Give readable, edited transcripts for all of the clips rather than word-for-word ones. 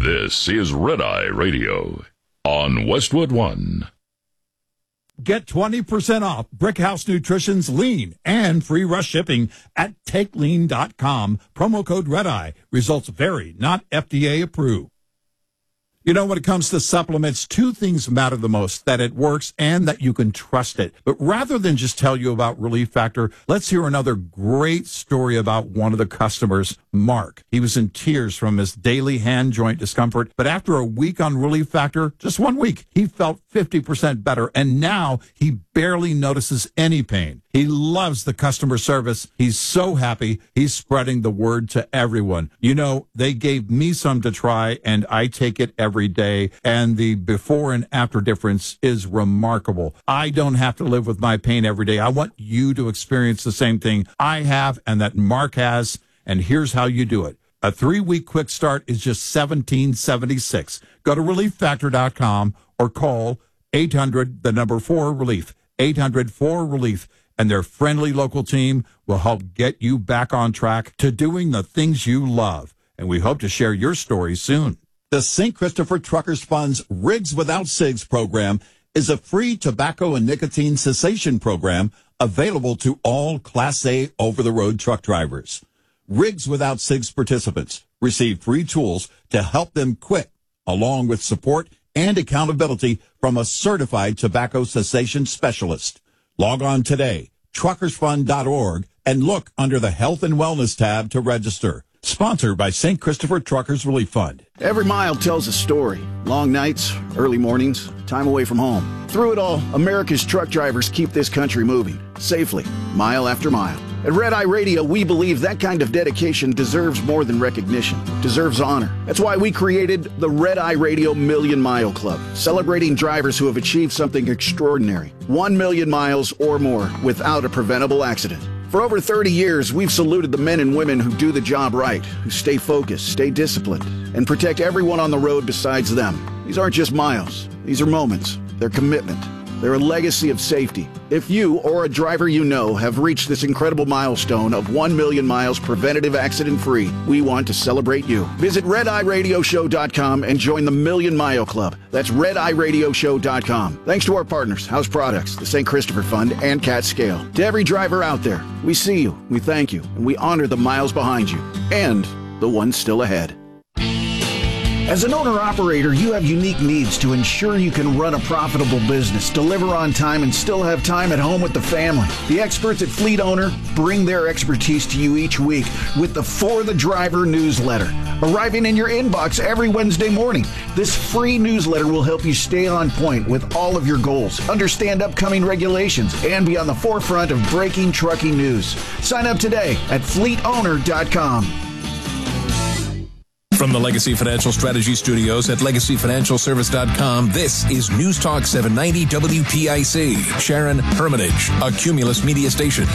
This is Red Eye Radio on Westwood One. Get 20% off Brickhouse Nutrition's Lean and free rush shipping at TakeLean.com. Promo code REDEYE. Results vary, not FDA approved. You know, when it comes to supplements, two things matter the most, that it works and that you can trust it. But rather than just tell you about Relief Factor, let's hear another great story about one of the customers, Mark. He was in tears from his daily hand joint discomfort, but after a week on Relief Factor, just 1 week, he felt 50% better, and now he barely notices any pain. He loves the customer service. He's so happy. He's spreading the word to everyone. You know, they gave me some to try, and I take it every day, and the before and after difference is remarkable. I don't have to live with my pain every day. I want you to experience the same thing I have and that Mark has, and here's how you do it. A 3-week quick start is just $17.76. Go to ReliefFactor.com or call 800-4-RELIEF, 800-4-RELIEF, and their friendly local team will help get you back on track to doing the things you love. And we hope to share your story soon. The St. Christopher Truckers Fund's Rigs Without Cigs program is a free tobacco and nicotine cessation program available to all Class A over-the-road truck drivers. Rigs Without Cigs participants receive free tools to help them quit, along with support and accountability from a certified tobacco cessation specialist. Log on today, truckersfund.org, and look under the Health and Wellness tab to register. Sponsored by St. Christopher Truckers Relief Fund. Every mile tells a story. Long nights, early mornings, time away from home. Through it all, America's truck drivers keep this country moving, safely, mile after mile. At Red Eye Radio, we believe that kind of dedication deserves more than recognition, deserves honor. That's why we created the Red Eye Radio Million Mile Club, celebrating drivers who have achieved something extraordinary. 1 million miles or more without a preventable accident. For over 30 years, we've saluted the men and women who do the job right, who stay focused, stay disciplined, and protect everyone on the road besides them. These aren't just miles. These are moments. They're commitment. They're a legacy of safety. If you or a driver you know have reached this incredible milestone of 1 million miles preventative accident-free, we want to celebrate you. Visit RedEyeRadioShow.com and join the Million Mile Club. That's RedEyeRadioShow.com. Thanks to our partners, House Products, the St. Christopher Fund, and Cat Scale. To every driver out there, we see you, we thank you, and we honor the miles behind you and the ones still ahead. As an owner-operator, you have unique needs to ensure you can run a profitable business, deliver on time, and still have time at home with the family. The experts at Fleet Owner bring their expertise to you each week with the For the Driver newsletter, arriving in your inbox every Wednesday morning. This free newsletter will help you stay on point with all of your goals, understand upcoming regulations, and be on the forefront of breaking trucking news. Sign up today at FleetOwner.com. From the Legacy Financial Strategy Studios at LegacyFinancialService.com, this is News Talk 790 WPIC. Sharon Hermitage, a Cumulus media station.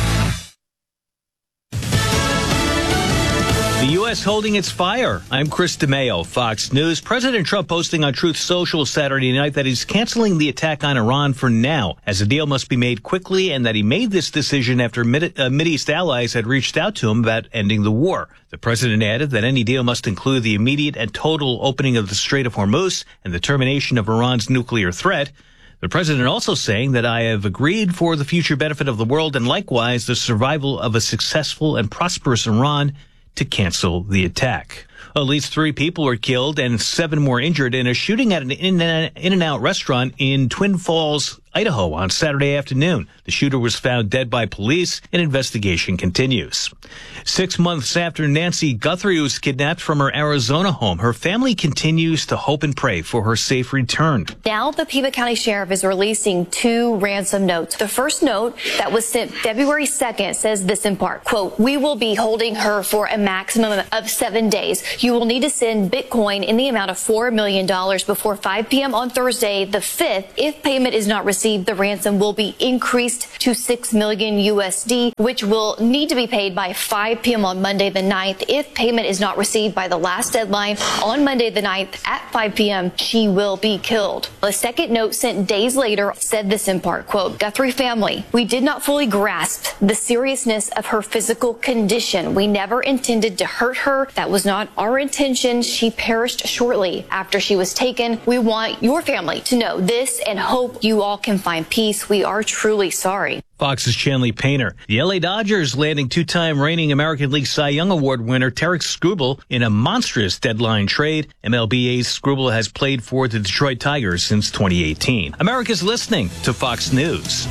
The U.S. holding its fire. I'm Chris DeMayo, Fox News. President Trump posting on Truth Social Saturday night that he's canceling the attack on Iran for now, as the deal must be made quickly, and that he made this decision after Mideast allies had reached out to him about ending the war. The president added that any deal must include the immediate and total opening of the Strait of Hormuz and the termination of Iran's nuclear threat. The president also saying that I have agreed for the future benefit of the world and likewise the survival of a successful and prosperous Iran to cancel the attack. At least 3 people were killed and 7 more injured in a shooting at an In-N-Out restaurant in Twin Falls, Idaho on Saturday afternoon. The shooter was found dead by police. An investigation continues. 6 months after Nancy Guthrie was kidnapped from her Arizona home, her family continues to hope and pray for her safe return. Now the Pima County Sheriff is releasing 2 ransom notes. The first note that was sent February 2nd says this in part, quote, "We will be holding her for a maximum of 7 days. You will need to send Bitcoin in the amount of $4 million before 5 p.m. on Thursday, the 5th. If payment is not received receive the ransom will be increased to $6 million USD, which will need to be paid by 5 p.m. on Monday the 9th. If payment is not received by the last deadline on Monday the 9th at 5 p.m., she will be killed. A second note sent days later said this in part, quote, Guthrie family, we did not fully grasp the seriousness of her physical condition. We never intended to hurt her. That was not our intention. She perished shortly after she was taken. We want your family to know this and hope you all can find peace. We are truly sorry. Fox's Chanley Painter. The LA Dodgers landing two-time reigning American League Cy Young Award winner Tarek Skubal in a monstrous deadline trade. MLB's Skubal has played for the Detroit Tigers since 2018. America's listening to Fox News.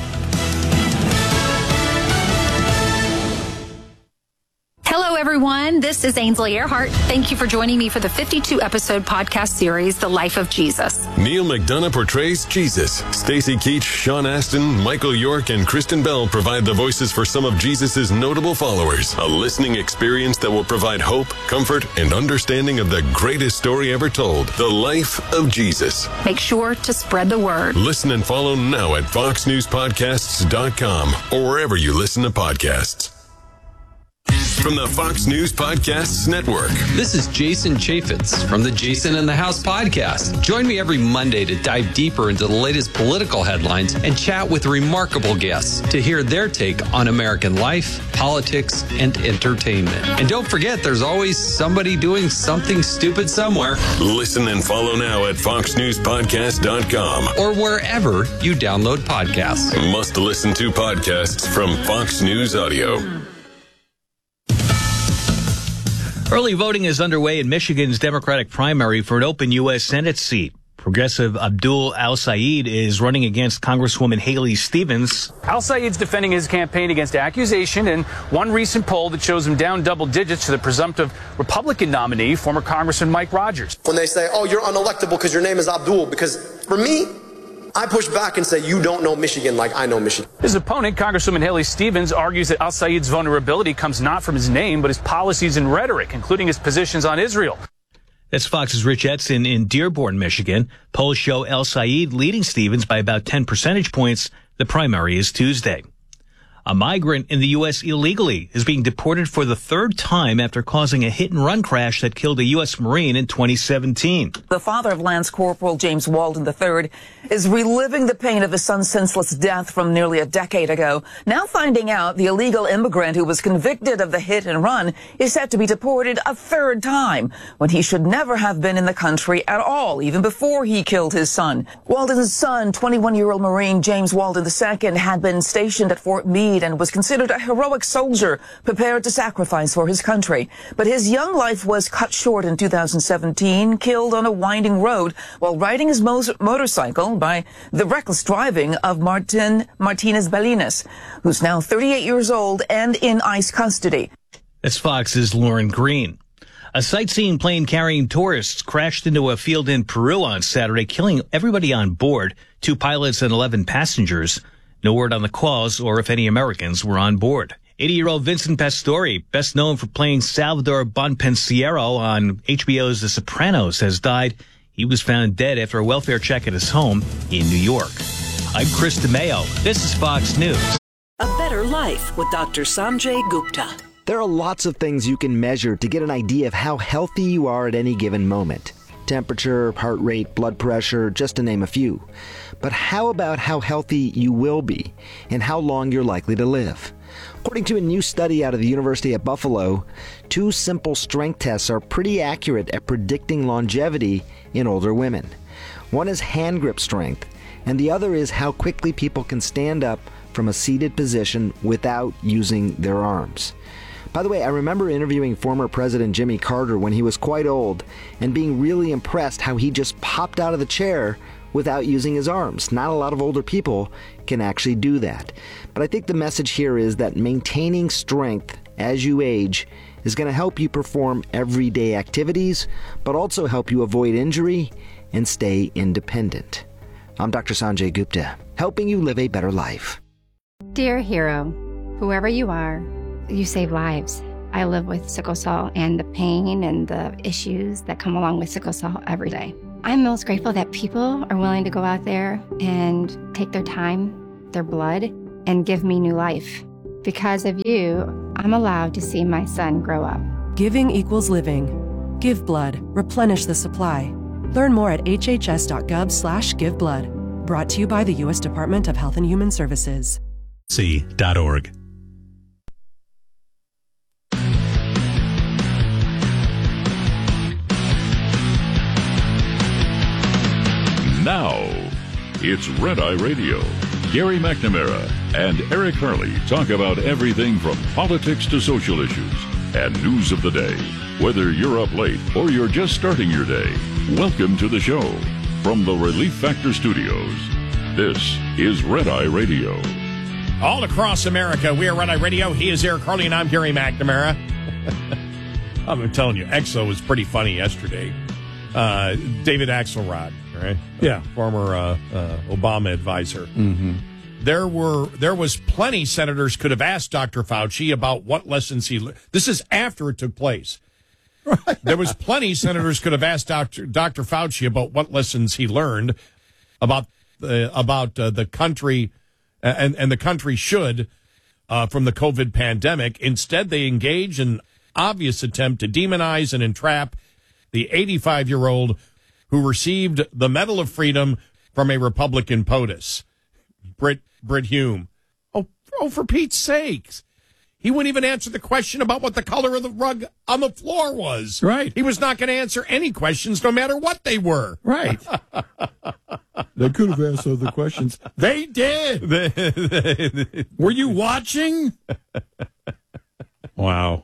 Hello, everyone. This is Ainsley Earhart. Thank you for joining me for the 52-episode podcast series, The Life of Jesus. Neil McDonough portrays Jesus. Stacy Keach, Sean Astin, Michael York, and Kristen Bell provide the voices for some of Jesus' notable followers. A listening experience that will provide hope, comfort, and understanding of the greatest story ever told, The Life of Jesus. Make sure to spread the word. Listen and follow now at foxnewspodcasts.com or wherever you listen to podcasts. From the Fox News Podcasts Network. This is Jason Chaffetz from the Jason in the House podcast. Join me every Monday to dive deeper into the latest political headlines and chat with remarkable guests to hear their take on American life, politics, and entertainment. And don't forget, there's always somebody doing something stupid somewhere. Listen and follow now at foxnewspodcast.com or wherever you download podcasts. Must listen to podcasts from Fox News Audio. Early voting is underway in Michigan's Democratic primary for an open U.S. Senate seat. Progressive Abdul Al-Sayed is running against Congresswoman Haley Stevens. Al-Sayed's defending his campaign against accusation in one recent poll that shows him down double digits to the presumptive Republican nominee, former Congressman Mike Rogers. When they say, oh, you're unelectable because your name is Abdul, because for me, I push back and say, you don't know Michigan like I know Michigan. His opponent, Congresswoman Haley Stevens, argues that Al-Sayed's vulnerability comes not from his name, but his policies and rhetoric, including his positions on Israel. That's Fox's Rich Edson in Dearborn, Michigan. Polls show Al-Sayed leading Stevens by about 10 percentage points. The primary is Tuesday. A migrant in the U.S. illegally is being deported for the third time after causing a hit-and-run crash that killed a U.S. Marine in 2017. The father of Lance Corporal James Walden III is reliving the pain of his son's senseless death from nearly a decade ago. Now finding out the illegal immigrant who was convicted of the hit-and-run is set to be deported a third time when he should never have been in the country at all, even before he killed his son. Walden's son, 21-year-old Marine James Walden II, had been stationed at Fort Meade and was considered a heroic soldier prepared to sacrifice for his country. But his young life was cut short in 2017, killed on a winding road while riding his motorcycle by the reckless driving of Martinez Balinas, who's now 38 years old and in ICE custody. That's Fox's Lauren Green. A sightseeing plane carrying tourists crashed into a field in Peru on Saturday, killing everybody on board, 2 pilots and 11 passengers. No word on the cause or if any Americans were on board. 80-year-old Vincent Pastore, best known for playing Salvador Bonpensiero on HBO's The Sopranos, has died. He was found dead after a welfare check at his home in New York. I'm Chris DeMeo. This is Fox News. A Better Life with Dr. Sanjay Gupta. There are lots of things you can measure to get an idea of how healthy you are at any given moment. Temperature, heart rate, blood pressure, just to name a few. But how about how healthy you will be and how long you're likely to live? According to a new study out of the University at Buffalo, 2 simple strength tests are pretty accurate at predicting longevity in older women. One is hand grip strength, and the other is how quickly people can stand up from a seated position without using their arms. By the way, I remember interviewing former President Jimmy Carter when he was quite old and being really impressed how he just popped out of the chair without using his arms. Not a lot of older people can actually do that. But I think the message here is that maintaining strength as you age is going to help you perform everyday activities, but also help you avoid injury and stay independent. I'm Dr. Sanjay Gupta, helping you live a better life. Dear hero, whoever you are, you save lives. I live with sickle cell and the pain and the issues that come along with sickle cell every day. I'm most grateful that people are willing to go out there and take their time, their blood, and give me new life. Because of you, I'm allowed to see my son grow up. Giving equals living. Give blood. Replenish the supply. Learn more at hhs.gov/giveblood. Brought to you by the U.S. Department of Health and Human Services. C.org. Now, it's Red Eye Radio. Gary McNamara and Eric Harley talk about everything from politics to social issues and news of the day. Whether you're up late or you're just starting your day, welcome to the show. From the Relief Factor Studios, this is Red Eye Radio. All across America, we are Red Eye Radio. He is Eric Harley, and I'm Gary McNamara. I'm telling you, EXO was pretty funny yesterday. David Axelrod, right? Yeah. Former Obama advisor. Mm-hmm. There was plenty senators could have asked Dr. Fauci about what lessons he learned. This is after it took place. Right. There was plenty senators could have asked Dr. Fauci about what lessons he learned about the country and the country should from the COVID pandemic. Instead, they engage in obvious attempt to demonize and entrap the 85-year-old who received the Medal of Freedom from a Republican POTUS, Brit Hume. Oh, for Pete's sakes. He wouldn't even answer the question about what the color of the rug on the floor was. Right. He was not going to answer any questions, no matter what they were. Right. They could have asked other questions. They did. Were you watching? Wow.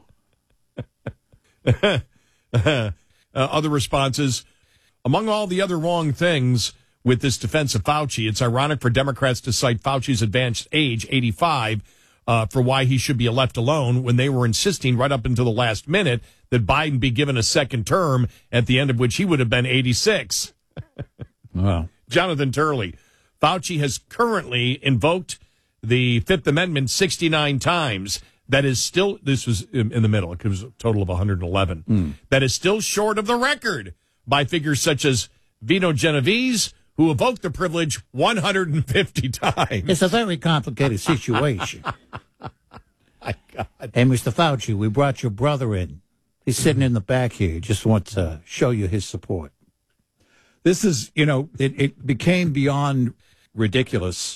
Other responses. Among all the other wrong things with this defense of Fauci, it's ironic for Democrats to cite Fauci's advanced age, 85, for why he should be left alone when they were insisting right up until the last minute that Biden be given a second term, at the end of which he would have been 86. Wow. Jonathan Turley. Fauci has currently invoked the Fifth Amendment 69 times. That is still, this was in the middle, it was a total of 111. That is still short of the record by figures such as Vito Genovese, who evoked the privilege 150 times. It's a very complicated situation. My God. Hey, Mr. Fauci, we brought your brother in. He's sitting in the back here. He just wants to show you his support. This is, it became beyond ridiculous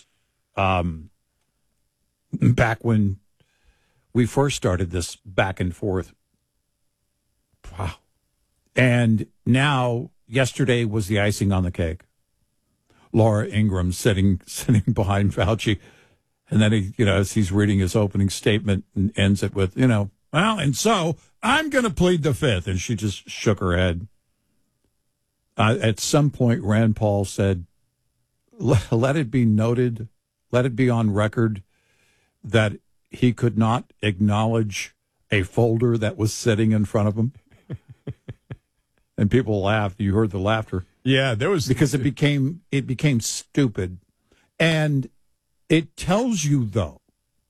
back when we first started this back and forth. Wow. And now, yesterday was the icing on the cake. Laura Ingraham sitting behind Fauci. And then he, as he's reading his opening statement and ends it with, well, and so I'm going to plead the fifth. And she just shook her head. At some point, Rand Paul said, let it be noted, let it be on record that he could not acknowledge a folder that was sitting in front of him. And people laughed. You heard the laughter. Yeah, there was, because it became stupid. And it tells you, though,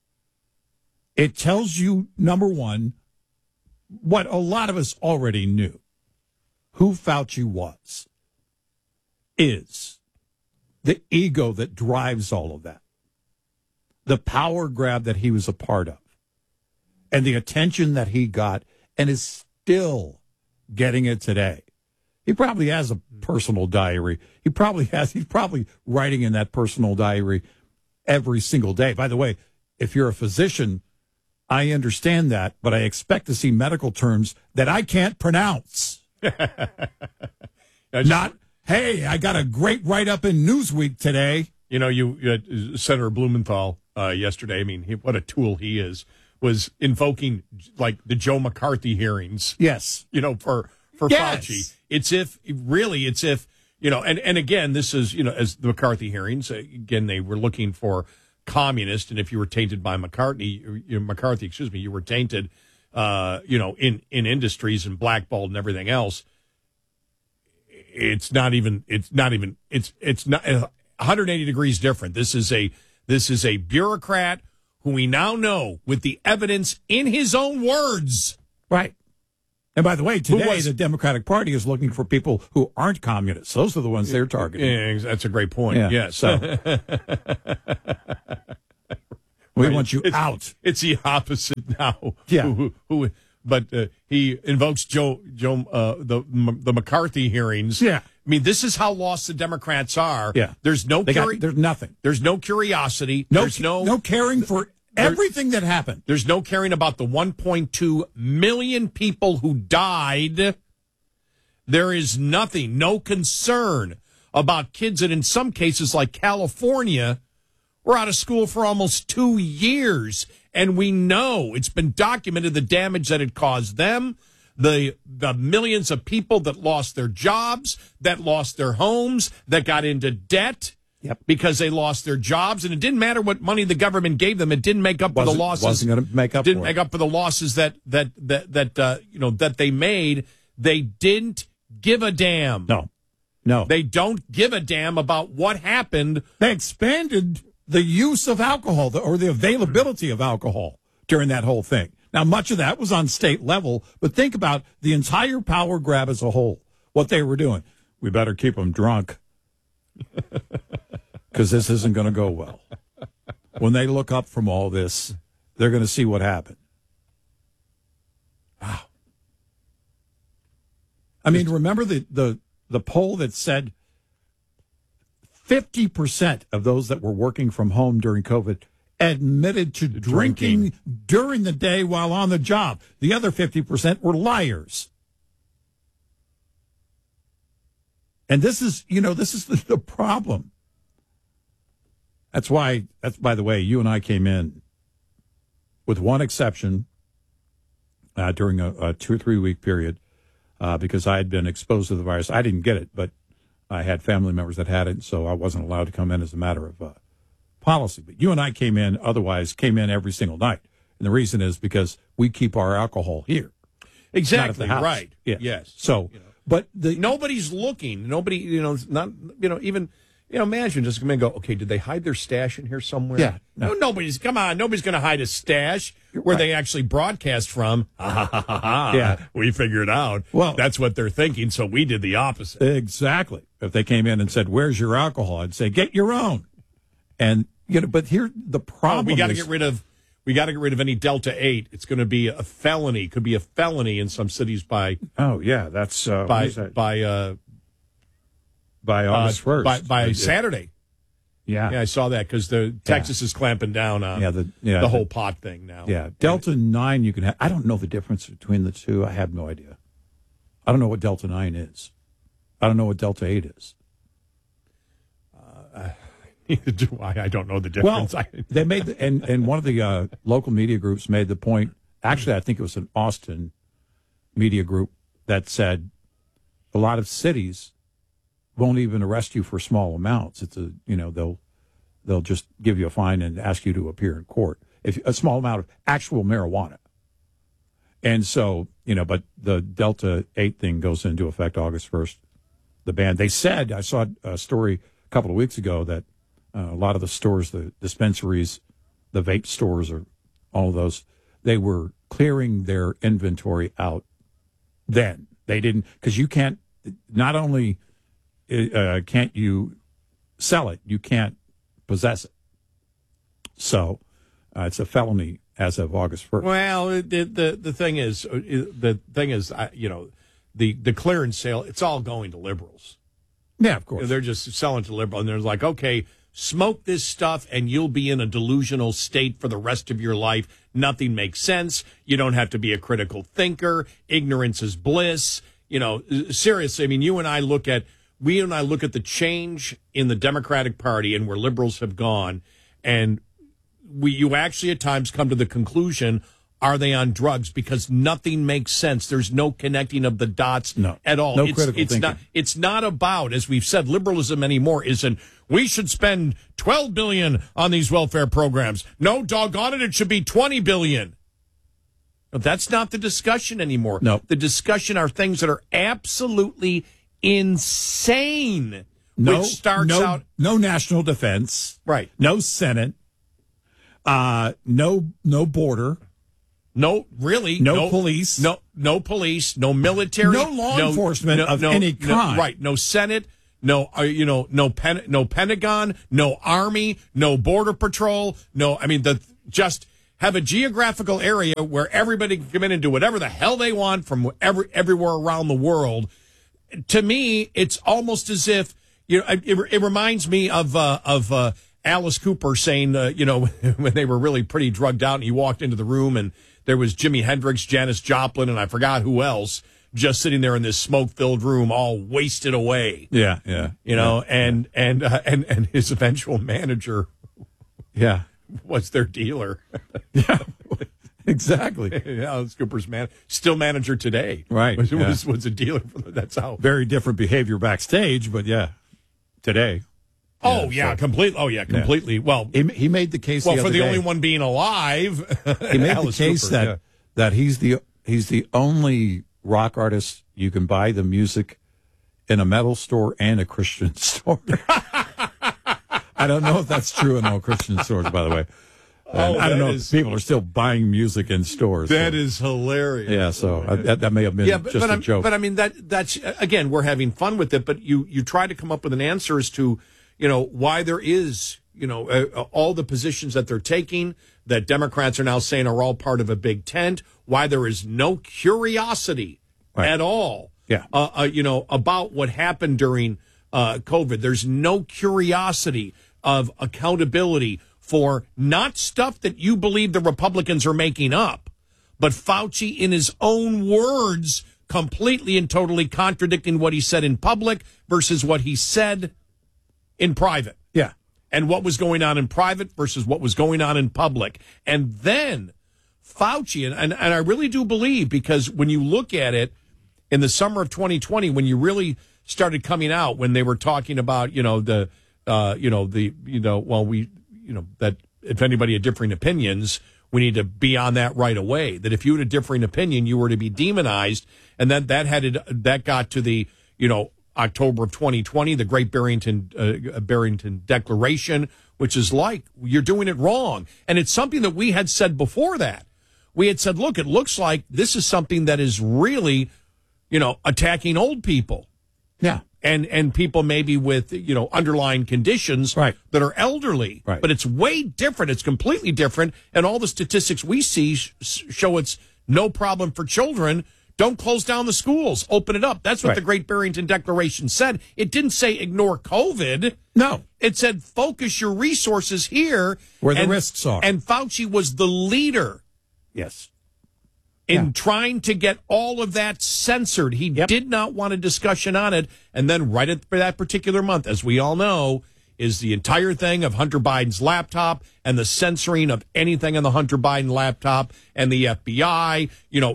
number one, what a lot of us already knew. Who Fauci is the ego that drives all of that. The power grab that he was a part of, and the attention that he got, and is still getting it today. He probably has a personal diary. He's probably writing in that personal diary every single day. By the way, if you're a physician, I understand that, but I expect to see medical terms that I can't pronounce. Not, hey, I got a great write-up in Newsweek today. Senator Blumenthal yesterday, what a tool he is, was invoking like the Joe McCarthy hearings. Yes. For yes. Fauci. It's if, and again, this is, as the McCarthy hearings, again, they were looking for communist, and if you were tainted by McCarthy, you were tainted, in industries and blackballed and everything else. It's not 180 degrees different. This is a bureaucrat who we now know with the evidence in his own words. Right. And by the way, today the Democratic Party is looking for people who aren't communists. Those are the ones they're targeting. Yeah, that's a great point. Yeah, Yes. so. We want you out. It's the opposite now. Yeah. But he invokes the McCarthy hearings. Yeah. I mean, this is how lost the Democrats are. Yeah. There's there's nothing. There's no curiosity. There's no caring for everything that happened. There's no caring about the 1.2 million people who died. There is nothing, no concern about kids that in some cases like California were out of school for almost 2 years. And we know it's been documented the damage that it caused them, the millions of people that lost their jobs, that lost their homes, that got into debt. Yep. Because they lost their jobs, and it didn't matter what money the government gave them; it didn't make up for the losses. Wasn't going to make up. Didn't make up for the losses that they made. They didn't give a damn. No, they don't give a damn about what happened. They expanded the use of alcohol or the availability of alcohol during that whole thing. Now, much of that was on state level, but think about the entire power grab as a whole. What they were doing, we better keep them drunk. Because this isn't going to go well. When they look up from all this, they're going to see what happened. Wow. I mean, remember the poll that said 50% of those that were working from home during COVID admitted to drinking during the day while on the job. The other 50% were liars. And this is the problem. That's, by the way, you and I came in with one exception during a 2 or 3 week period because I had been exposed to the virus. I didn't get it, but I had family members that had it, so I wasn't allowed to come in as a matter of policy. But you and I came in every single night. And the reason is because we keep our alcohol here. Exactly, not at the house. right. Yeah. Yes. So, but nobody's looking. Nobody, even management just come in and go, okay, did they hide their stash in here somewhere? Yeah. No, nobody's going to hide a stash where they actually broadcast from. Yeah. We figured out. Well, that's what they're thinking, so we did the opposite. Exactly. If they came in and said, where's your alcohol? I'd say, get your own. And, but here the problem we got to get rid of any Delta 8. It's going to be a felony. Could be a felony in some cities by. Oh yeah, that's by August 1st. By Saturday. Yeah, I saw that because Texas is clamping down on the whole pot thing now. Yeah, Delta 9 you can have. I don't know the difference between the two. I have no idea. I don't know what Delta 9 is. I don't know what Delta 8 is. Neither do I. I don't know the difference. Well, they made and one of the local media groups made the point. Actually, I think it was an Austin media group that said a lot of cities won't even arrest you for small amounts. It's they'll just give you a fine and ask you to appear in court if a small amount of actual marijuana. And so but the Delta 8 thing goes into effect August 1st. The ban. They said I saw a story a couple of weeks ago that. A lot of the stores, the dispensaries, the vape stores, or all of those, they were clearing their inventory out then. They didn't, because you can't, not only can't you sell it, you can't possess it. So it's a felony as of August 1st. Well, the thing is, the clearance sale, it's all going to liberals. Yeah, of course. They're just selling to liberals, and they're like, okay, smoke this stuff and you'll be in a delusional state for the rest of your life. Nothing makes sense. You don't have to be a critical thinker. Ignorance is bliss. Seriously, I mean, you and I look at the change in the Democratic Party and where liberals have gone, and you actually at times come to the conclusion, are they on drugs? Because nothing makes sense. There's no connecting of the dots at all. No critical thinking. It's not about, as we've said, liberalism anymore isn't, we should spend $12 billion on these welfare programs. No, doggone it, it should be $20 billion. No, that's not the discussion anymore. No. The discussion are things that are absolutely insane. No, which starts out... No national defense. Right. No Senate. No border. No, really. No police. No, no police, no military, no law enforcement of any kind. Right? No Senate, no no Pentagon, no Army, no Border Patrol, no. I mean, just have a geographical area where everybody can come in and do whatever the hell they want from everywhere around the world. To me, it's almost as if it reminds me of Alice Cooper saying, when they were really pretty drugged out, and he walked into the room and there was Jimi Hendrix, Janis Joplin, and I forgot who else, just sitting there in this smoke-filled room, all wasted away. Yeah. And his eventual manager, was their dealer. Yeah, exactly. Alice Cooper's still manager today. Right. Was a dealer for them. That's how. Very different behavior backstage, but today. Completely. Yeah. Well, he made the case. Well, for the only one being alive, he made the case Cooper, that he's the only rock artist you can buy the music in a metal store and a Christian store. I don't know if that's true in all Christian stores, by the way. I don't know if people are still buying music in stores. That is hilarious. Yeah, so that may have been just a joke. But I mean, that's again, we're having fun with it. But you try to come up with an answer as to why there is all the positions that they're taking that Democrats are now saying are all part of a big tent. Why there is no curiosity at all. Yeah. About what happened during COVID. There's no curiosity of accountability for not stuff that you believe the Republicans are making up, but Fauci in his own words completely and totally contradicting what he said in public versus what he said in private. Yeah. And what was going on in private versus what was going on in public. And then Fauci, and I really do believe, because when you look at it in the summer of 2020, when you really started coming out, when they were talking about, that if anybody had differing opinions, we need to be on that right away. That if you had a differing opinion, you were to be demonized. And then that got to the, October of 2020, the Great Barrington Declaration, which is like, you're doing it wrong. And it's something that we had said before that. We had said, look, it looks like this is something that is really, attacking old people. Yeah. And people maybe with, underlying conditions that are elderly. Right. But it's way different. It's completely different. And all the statistics we see show it's no problem for children. Don't close down the schools. Open it up. That's what the Great Barrington Declaration said. It didn't say ignore COVID. No. It said focus your resources here. Where the risks are. And Fauci was the leader. Yes. In trying to get all of that censored. He did not want a discussion on it. And then right at that particular month, as we all know, is the entire thing of Hunter Biden's laptop and the censoring of anything on the Hunter Biden laptop and the FBI,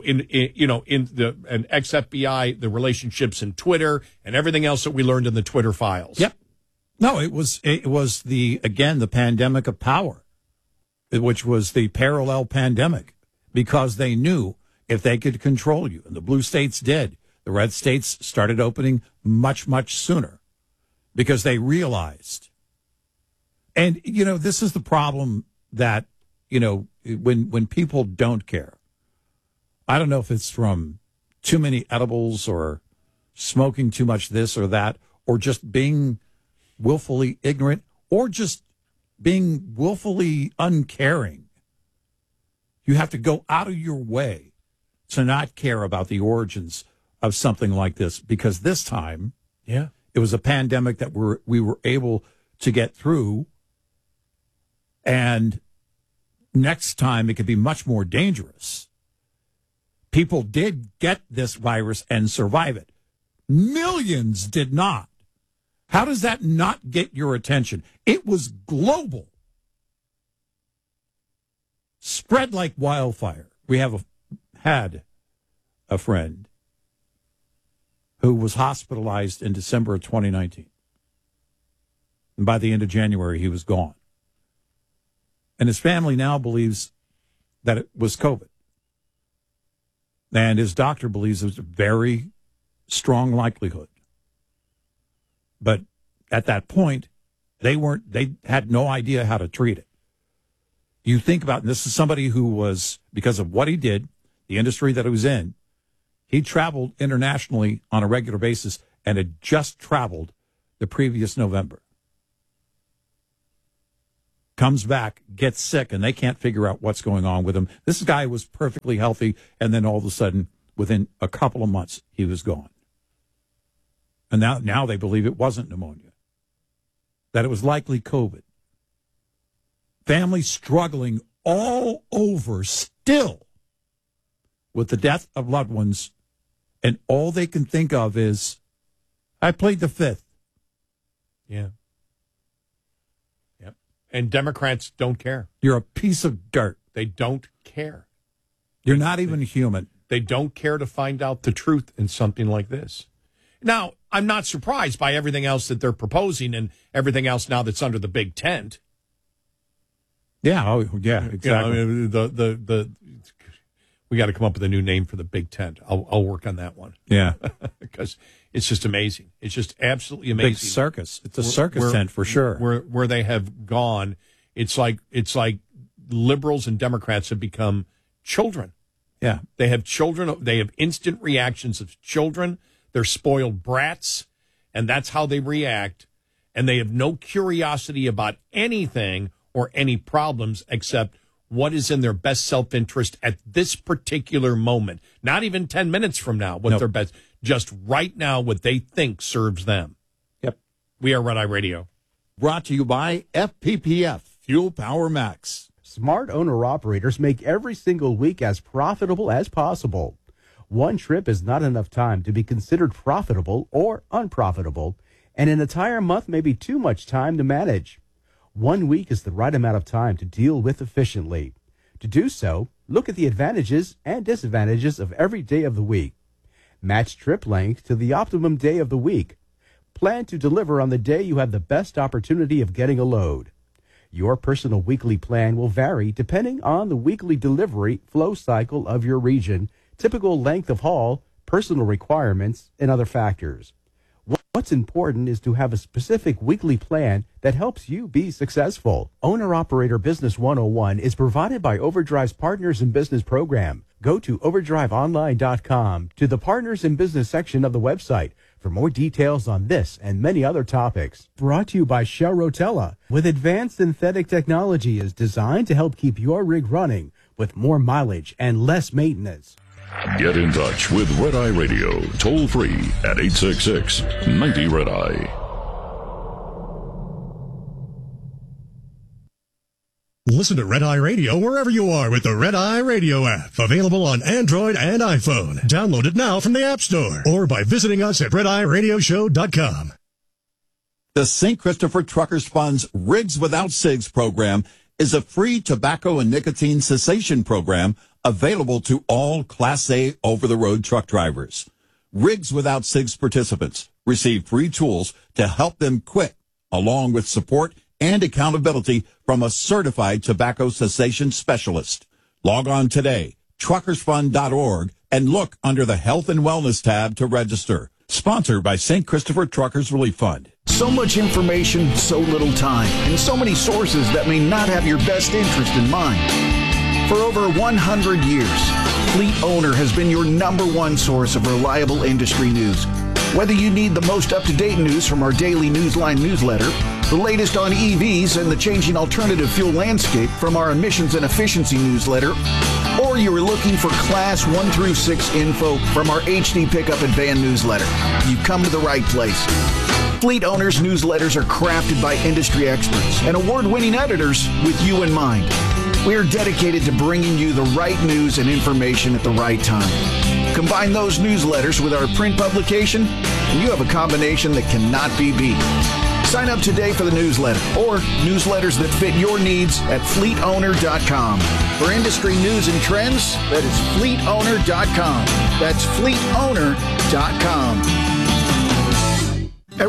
and ex-FBI, the relationships in Twitter and everything else that we learned in the Twitter files. Yep. No, it was the pandemic of power, which was the parallel pandemic, because they knew if they could control you, and the blue states did, the red states started opening much, much sooner because they realized. And, this is the problem that, when people don't care. I don't know if it's from too many edibles or smoking too much this or that, or just being willfully ignorant, or just being willfully uncaring. You have to go out of your way to not care about the origins of something like this, because this time, it was a pandemic that we were able to get through, and next time it could be much more dangerous. People did get this virus and survive it. Millions did not. How does that not get your attention? It was global. Spread like wildfire. We had a friend who was hospitalized in December of 2019. And by the end of January, he was gone. And his family now believes that it was COVID. And his doctor believes there's a very strong likelihood. But at that point, they had no idea how to treat it. You think about, and this is somebody who was, because of what he did, the industry that he was in, He traveled internationally on a regular basis and had just traveled the previous November. Comes back, gets sick, and they can't figure out what's going on with him. This guy was perfectly healthy, and then all of a sudden, within a couple of months, he was gone. And now they believe it wasn't pneumonia, that it was likely COVID. Families struggling all over still with the death of loved ones, and all they can think of is, I played the fifth. Yeah. Yep. And Democrats don't care. You're a piece of dirt. They don't care. You're not even human. They don't care to find out the truth in something like this. Now, I'm not surprised by everything else that they're proposing and everything else now that's under the big tent. Yeah, yeah, exactly. You know, we got to come up with a new name for the big tent. I'll work on that one. Yeah, because it's just amazing. It's just absolutely amazing. Big circus. It's a circus tent for sure. Where they have gone, it's like liberals and Democrats have become children. Yeah, they have children. They have instant reactions of children. They're spoiled brats, and that's how they react. And they have no curiosity about anything or any problems except what is in their best self-interest at this particular moment. Not even 10 minutes from now, what their best, just right now, what they think serves them. Yep. We are Red Eye Radio. Brought to you by FPPF, Fuel Power Max. Smart owner-operators make every single week as profitable as possible. One trip is not enough time to be considered profitable or unprofitable, and an entire month may be too much time to manage. 1 week is the right amount of time to deal with efficiently. To do so, look at the advantages and disadvantages of every day of the week. Match trip length to the optimum day of the week. Plan to deliver on the day you have the best opportunity of getting a load. Your personal weekly plan will vary depending on the weekly delivery flow cycle of your region, typical length of haul, personal requirements, and other factors. What's important is to have a specific weekly plan that helps you be successful. Owner-Operator Business 101 is provided by Overdrive's Partners in Business program. Go to overdriveonline.com to the Partners in Business section of the website for more details on this and many other topics. Brought to you by Shell Rotella, with advanced synthetic technology is designed to help keep your rig running with more mileage and less maintenance. Get in touch with Red Eye Radio, toll free at 866-90-RED-EYE. Listen to Red Eye Radio wherever you are with the Red Eye Radio app. Available on Android and iPhone. Download it now from the App Store or by visiting us at RedEyeRadioshow.com. The St. Christopher Truckers Fund's Rigs Without Cigs program is a free tobacco and nicotine cessation program available to all Class A over-the-road truck drivers. Rigs Without Cigs participants receive free tools to help them quit, along with support and accountability from a certified tobacco cessation specialist. Log on today, truckersfund.org, and look under the Health and Wellness tab to register. Sponsored by St. Christopher Truckers Relief Fund. So much information, so little time, and so many sources that may not have your best interest in mind. For over 100 years, Fleet Owner has been your #1 source of reliable industry news. Whether you need the most up-to-date news from our daily Newsline newsletter, the latest on EVs and the changing alternative fuel landscape from our emissions and efficiency newsletter, or you are looking for Class 1 through 6 info from our HD Pickup and Van newsletter, you've come to the right place. Fleet Owners newsletters are crafted by industry experts and award-winning editors with you in mind. We are dedicated to bringing you the right news and information at the right time. Combine those newsletters with our print publication, and you have a combination that cannot be beat. Sign up today for the newsletter or newsletters that fit your needs at fleetowner.com. For industry news and trends, that is fleetowner.com. That's fleetowner.com.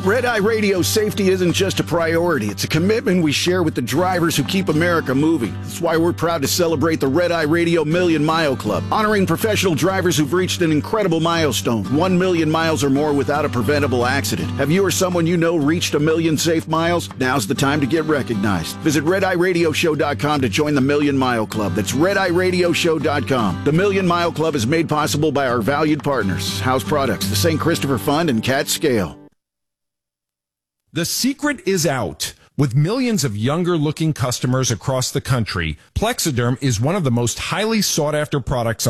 At Red Eye Radio, safety isn't just a priority. It's a commitment we share with the drivers who keep America moving. That's why we're proud to celebrate the Red Eye Radio Million Mile Club, honoring professional drivers who've reached an incredible milestone, 1 million miles or more without a preventable accident. Have you or someone you know reached 1 million safe miles? Now's the time to get recognized. Visit RedEyeRadioShow.com to join the Million Mile Club. That's RedEyeRadioShow.com. The Million Mile Club is made possible by our valued partners, House Products, the St. Christopher Fund, and Cat Scale. The secret is out. With millions of younger-looking customers across the country, Plexiderm is one of the most highly sought-after products